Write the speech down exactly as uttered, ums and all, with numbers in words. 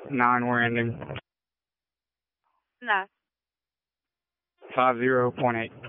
Nine we're ending. No. Five zero point eight.